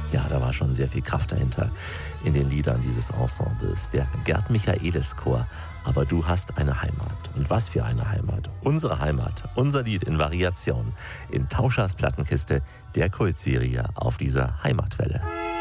Ja, da war schon sehr viel Kraft dahinter in den Liedern dieses Ensembles. Der Gerd Michaelis Chor. Aber du hast eine Heimat. Und was für eine Heimat. Unsere Heimat. Unser Lied in Variation. In Tauschers Plattenkiste der Kultserie auf dieser Heimatwelle.